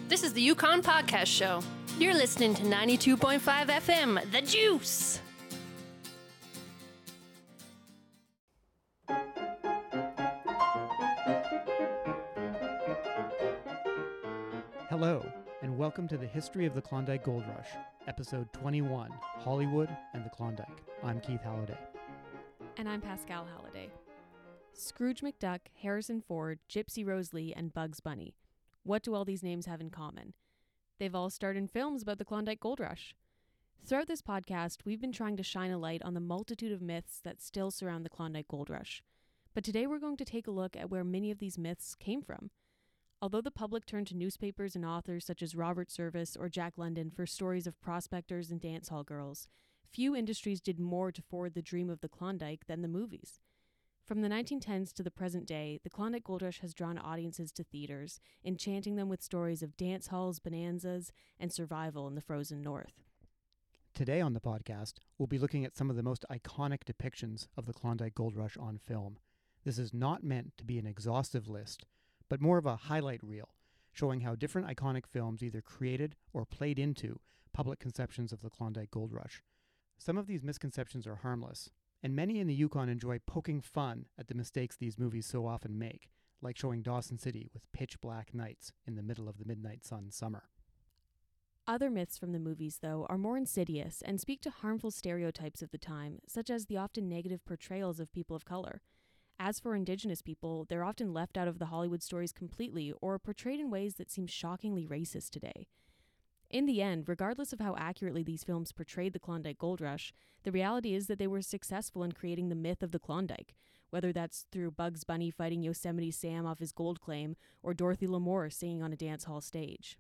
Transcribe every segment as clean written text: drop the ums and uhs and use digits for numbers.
This is the Yukon Podcast Show. You're listening to 92.5 FM, The Juice. Hello, and welcome to the History of the Klondike Gold Rush, Episode 21, Hollywood and the Klondike. I'm Keith Halliday. And I'm Pascal Halliday. Scrooge McDuck, Harrison Ford, Gypsy Rose Lee, and Bugs Bunny. What do all these names have in common? They've all starred in films about the Klondike Gold Rush. Throughout this podcast, we've been trying to shine a light on the multitude of myths that still surround the Klondike Gold Rush. But today we're going to take a look at where many of these myths came from. Although the public turned to newspapers and authors such as Robert Service or Jack London for stories of prospectors and dance hall girls, few industries did more to forward the dream of the Klondike than the movies. From the 1910s to the present day, the Klondike Gold Rush has drawn audiences to theaters, enchanting them with stories of dance halls, bonanzas, and survival in the frozen north. Today on the podcast, we'll be looking at some of the most iconic depictions of the Klondike Gold Rush on film. This is not meant to be an exhaustive list, but more of a highlight reel, showing how different iconic films either created or played into public conceptions of the Klondike Gold Rush. Some of these misconceptions are harmless, and many in the Yukon enjoy poking fun at the mistakes these movies so often make, like showing Dawson City with pitch black nights in the middle of the midnight sun summer. Other myths from the movies, though, are more insidious and speak to harmful stereotypes of the time, such as the often negative portrayals of people of color. As for Indigenous people, they're often left out of the Hollywood stories completely or portrayed in ways that seem shockingly racist today. In the end, regardless of how accurately these films portrayed the Klondike Gold Rush, the reality is that they were successful in creating the myth of the Klondike, whether that's through Bugs Bunny fighting Yosemite Sam off his gold claim or Dorothy Lamour singing on a dance hall stage.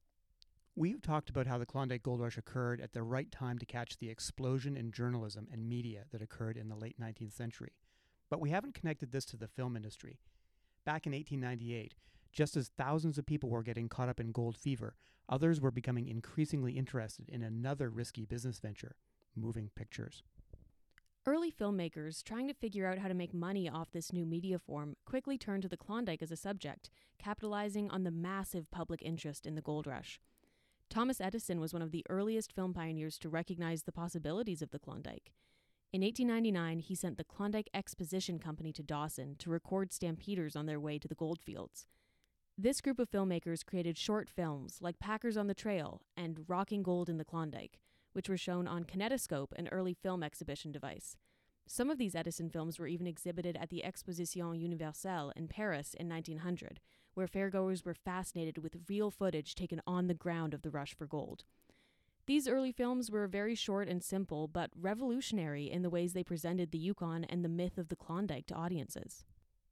We've talked about how the Klondike Gold Rush occurred at the right time to catch the explosion in journalism and media that occurred in the late 19th century. But we haven't connected this to the film industry. Back in 1898, just as thousands of people were getting caught up in gold fever, others were becoming increasingly interested in another risky business venture, moving pictures. Early filmmakers, trying to figure out how to make money off this new media form, quickly turned to the Klondike as a subject, capitalizing on the massive public interest in the gold rush. Thomas Edison was one of the earliest film pioneers to recognize the possibilities of the Klondike. In 1899, he sent the Klondike Exposition Company to Dawson to record stampeders on their way to the goldfields. This group of filmmakers created short films like Packers on the Trail and Rocking Gold in the Klondike, which were shown on Kinetoscope, an early film exhibition device. Some of these Edison films were even exhibited at the Exposition Universelle in Paris in 1900, where fairgoers were fascinated with real footage taken on the ground of the rush for gold. These early films were very short and simple, but revolutionary in the ways they presented the Yukon and the myth of the Klondike to audiences.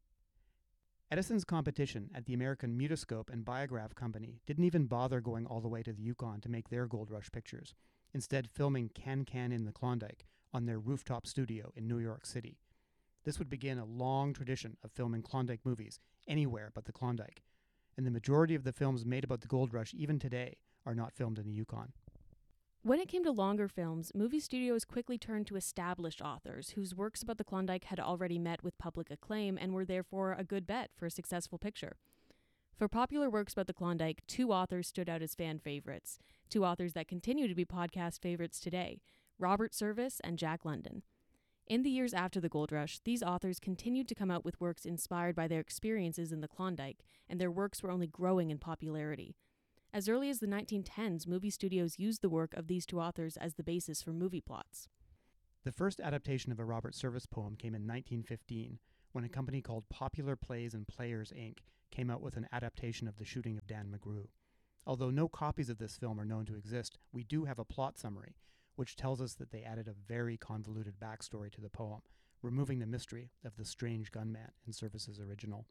Edison's competition at the American Mutoscope and Biograph Company didn't even bother going all the way to the Yukon to make their Gold Rush pictures, instead filming Can-Can in the Klondike on their rooftop studio in New York City. This would begin a long tradition of filming Klondike movies anywhere but the Klondike, and the majority of the films made about the Gold Rush even today are not filmed in the Yukon. When it came to longer films, movie studios quickly turned to established authors whose works about the Klondike had already met with public acclaim and were therefore a good bet for a successful picture. For popular works about the Klondike, two authors stood out as fan favorites, two authors that continue to be podcast favorites today, Robert Service and Jack London. In the years after the Gold Rush, these authors continued to come out with works inspired by their experiences in the Klondike, and their works were only growing in popularity. As early as the 1910s, movie studios used the work of these two authors as the basis for movie plots. The first adaptation of a Robert Service poem came in 1915, when a company called Popular Plays and Players, Inc. came out with an adaptation of The Shooting of Dan McGrew. Although no copies of this film are known to exist, we do have a plot summary, which tells us that they added a very convoluted backstory to the poem, removing the mystery of the strange gunman in Service's original.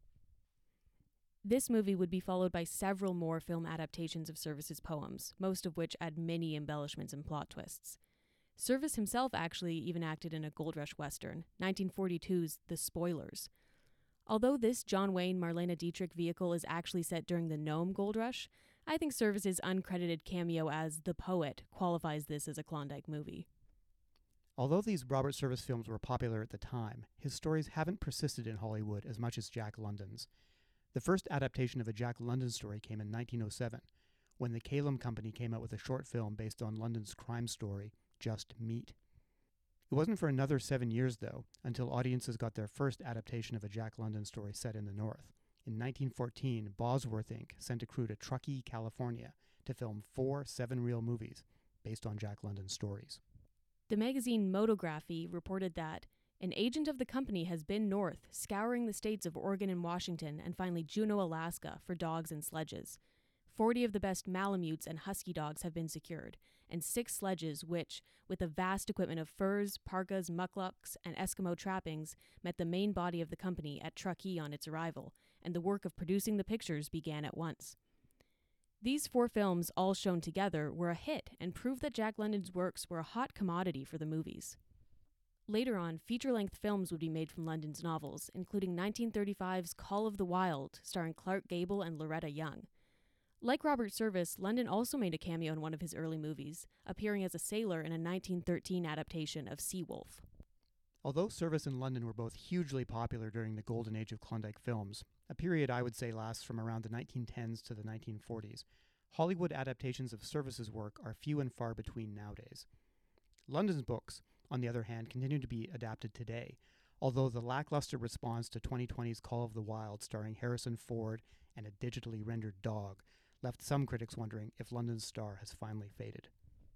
This movie would be followed by several more film adaptations of Service's poems, most of which add many embellishments and plot twists. Service himself actually even acted in a Gold Rush Western, 1942's The Spoilers. Although this John Wayne Marlene Dietrich vehicle is actually set during the Nome Gold Rush, I think Service's uncredited cameo as the poet qualifies this as a Klondike movie. Although these Robert Service films were popular at the time, his stories haven't persisted in Hollywood as much as Jack London's. The first adaptation of a Jack London story came in 1907, when the Calum Company came out with a short film based on London's crime story, Just Meat. It wasn't for another 7 years, though, until audiences got their first adaptation of a Jack London story set in the North. In 1914, Bosworth Inc. sent a crew to Truckee, California, to film 4 7-reel movies based on Jack London stories. The magazine Motography reported that an agent of the company has been north, scouring the states of Oregon and Washington, and finally Juneau, Alaska, for dogs and sledges. 40 of the best Malamutes and Husky dogs have been secured, and 6 sledges which, with a vast equipment of furs, parkas, mucklucks, and Eskimo trappings, met the main body of the company at Truckee on its arrival, and the work of producing the pictures began at once. These 4 films, all shown together, were a hit and proved that Jack London's works were a hot commodity for the movies. Later on, feature-length films would be made from London's novels, including 1935's Call of the Wild, starring Clark Gable and Loretta Young. Like Robert Service, London also made a cameo in one of his early movies, appearing as a sailor in a 1913 adaptation of Seawolf. Although Service and London were both hugely popular during the golden age of Klondike films, a period I would say lasts from around the 1910s to the 1940s, Hollywood adaptations of Service's work are few and far between nowadays. London's books, on the other hand, continue to be adapted today, although the lackluster response to 2020's Call of the Wild, starring Harrison Ford and a digitally rendered dog, left some critics wondering if London's star has finally faded.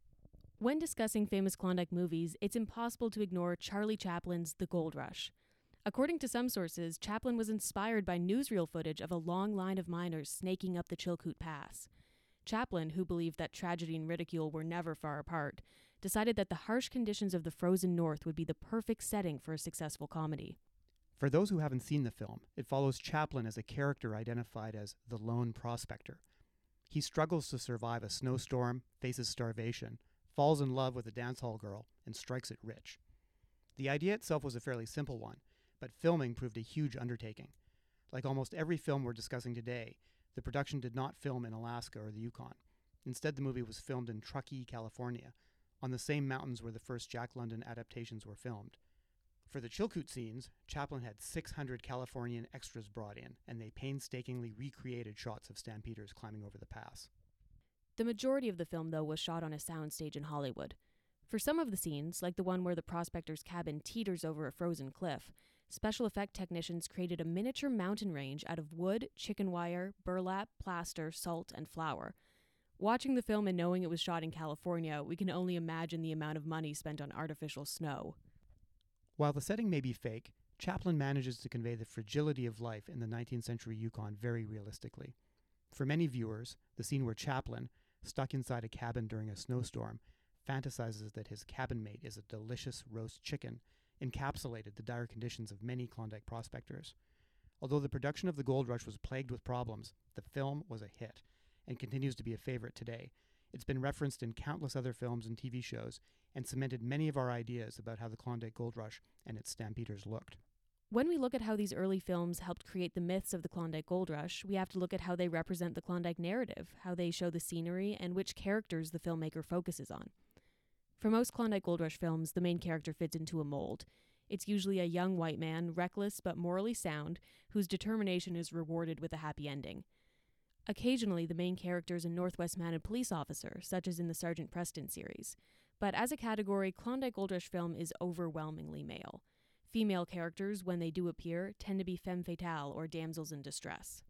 When discussing famous Klondike movies, it's impossible to ignore Charlie Chaplin's The Gold Rush. According to some sources, Chaplin was inspired by newsreel footage of a long line of miners snaking up the Chilkoot Pass. Chaplin, who believed that tragedy and ridicule were never far apart, decided that the harsh conditions of the frozen North would be the perfect setting for a successful comedy. For those who haven't seen the film, it follows Chaplin as a character identified as the lone prospector. He struggles to survive a snowstorm, faces starvation, falls in love with a dance hall girl, and strikes it rich. The idea itself was a fairly simple one, but filming proved a huge undertaking. Like almost every film we're discussing today, the production did not film in Alaska or the Yukon. Instead, the movie was filmed in Truckee, California, on the same mountains where the first Jack London adaptations were filmed. For the Chilkoot scenes, Chaplin had 600 Californian extras brought in, and they painstakingly recreated shots of stampeders climbing over the pass. The majority of the film, though, was shot on a soundstage in Hollywood. For some of the scenes, like the one where the prospector's cabin teeters over a frozen cliff, special effect technicians created a miniature mountain range out of wood, chicken wire, burlap, plaster, salt, and flour. Watching the film and knowing it was shot in California, we can only imagine the amount of money spent on artificial snow. While the setting may be fake, Chaplin manages to convey the fragility of life in the 19th century Yukon very realistically. For many viewers, the scene where Chaplin, stuck inside a cabin during a snowstorm, fantasizes that his cabin mate is a delicious roast chicken, encapsulated the dire conditions of many Klondike prospectors. Although the production of The Gold Rush was plagued with problems, the film was a hit, and continues to be a favorite today. It's been referenced in countless other films and TV shows, and cemented many of our ideas about how the Klondike Gold Rush and its stampeders looked. When we look at how these early films helped create the myths of the Klondike Gold Rush, we have to look at how they represent the Klondike narrative, how they show the scenery, and which characters the filmmaker focuses on. For most Klondike Gold Rush films, the main character fits into a mold. It's usually a young white man, reckless but morally sound, whose determination is rewarded with a happy ending. Occasionally, the main character is a Northwest Mounted police officer, such as in the Sergeant Preston series. But as a category, Klondike Gold Rush film is overwhelmingly male. Female characters, when they do appear, tend to be femme fatale or damsels in distress.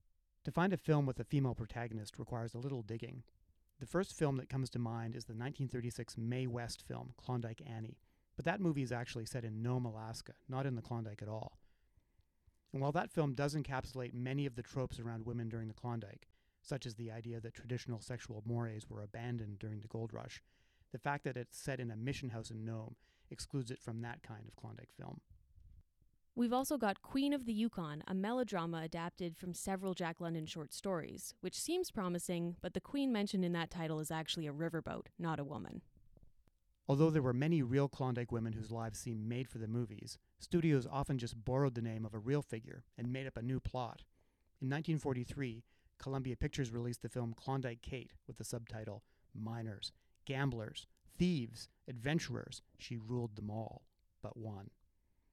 To find a film with a female protagonist requires a little digging. The first film that comes to mind is the 1936 Mae West film, Klondike Annie. But that movie is actually set in Nome, Alaska, not in the Klondike at all. And while that film does encapsulate many of the tropes around women during the Klondike, such as the idea that traditional sexual mores were abandoned during the Gold Rush, the fact that it's set in a mission house in Nome excludes it from that kind of Klondike film. We've also got Queen of the Yukon, a melodrama adapted from several Jack London short stories, which seems promising, but the queen mentioned in that title is actually a riverboat, not a woman. Although there were many real Klondike women whose lives seemed made for the movies, studios often just borrowed the name of a real figure and made up a new plot. In 1943, Columbia Pictures released the film Klondike Kate with the subtitle, Miners, Gamblers, Thieves, Adventurers, She Ruled Them All, but one.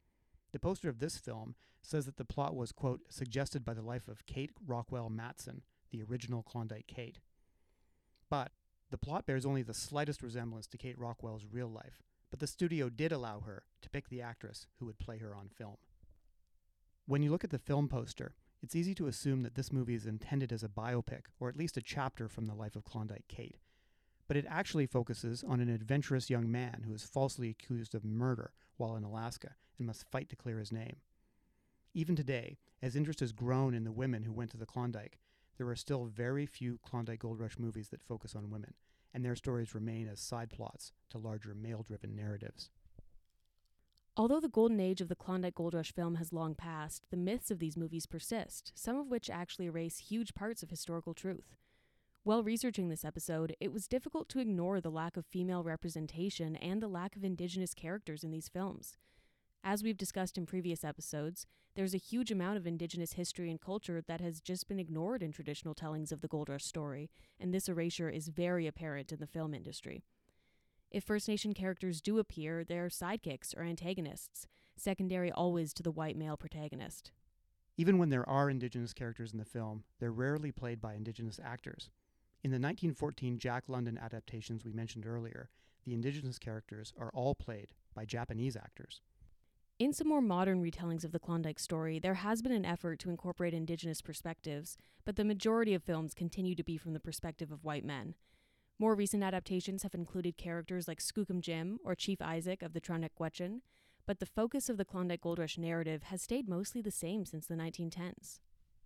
The poster of this film says that the plot was, quote, suggested by the life of Kate Rockwell Matson, the original Klondike Kate. But the plot bears only the slightest resemblance to Kate Rockwell's real life, but the studio did allow her to pick the actress who would play her on film. When you look at the film poster, it's easy to assume that this movie is intended as a biopic, or at least a chapter from the life of Klondike Kate. But it actually focuses on an adventurous young man who is falsely accused of murder while in Alaska and must fight to clear his name. Even today, as interest has grown in the women who went to the Klondike, there are still very few Klondike Gold Rush movies that focus on women, and their stories remain as side plots to larger male-driven narratives. Although the golden age of the Klondike Gold Rush film has long passed, the myths of these movies persist, some of which actually erase huge parts of historical truth. While researching this episode, it was difficult to ignore the lack of female representation and the lack of Indigenous characters in these films. As we've discussed in previous episodes, there's a huge amount of Indigenous history and culture that has just been ignored in traditional tellings of the Gold Rush story, and this erasure is very apparent in the film industry. If First Nation characters do appear, they're sidekicks or antagonists, secondary always to the white male protagonist. Even when there are Indigenous characters in the film, they're rarely played by Indigenous actors. In the 1914 Jack London adaptations we mentioned earlier, the Indigenous characters are all played by Japanese actors. In some more modern retellings of the Klondike story, there has been an effort to incorporate Indigenous perspectives, but the majority of films continue to be from the perspective of white men. More recent adaptations have included characters like Skookum Jim or Chief Isaac of the Tronic-Gwetchin, but the focus of the Klondike Gold Rush narrative has stayed mostly the same since the 1910s.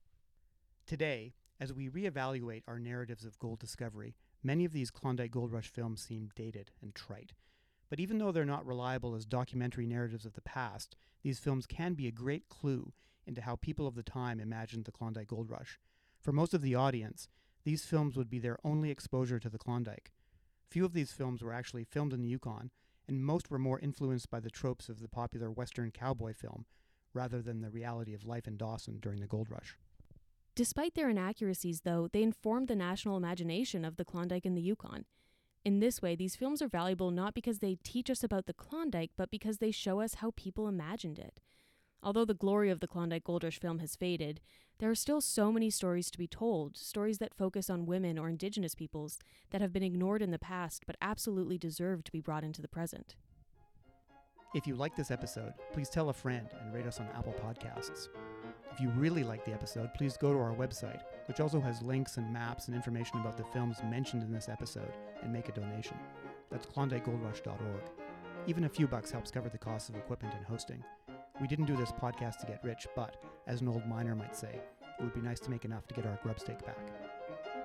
Today, as we reevaluate our narratives of gold discovery, many of these Klondike Gold Rush films seem dated and trite. But even though they're not reliable as documentary narratives of the past, these films can be a great clue into how people of the time imagined the Klondike Gold Rush. For most of the audience, these films would be their only exposure to the Klondike. Few of these films were actually filmed in the Yukon, and most were more influenced by the tropes of the popular Western cowboy film, rather than the reality of life in Dawson during the Gold Rush. Despite their inaccuracies, though, they informed the national imagination of the Klondike and the Yukon. In this way, these films are valuable not because they teach us about the Klondike, but because they show us how people imagined it. Although the glory of the Klondike Gold Rush film has faded, there are still so many stories to be told, stories that focus on women or Indigenous peoples that have been ignored in the past but absolutely deserve to be brought into the present. If you like this episode, please tell a friend and rate us on Apple Podcasts. If you really like the episode, please go to our website, which also has links and maps and information about the films mentioned in this episode, and make a donation. That's KlondikeGoldRush.org. Even a few bucks helps cover the costs of equipment and hosting. We didn't do this podcast to get rich, but, as an old miner might say, it would be nice to make enough to get our grub stake back.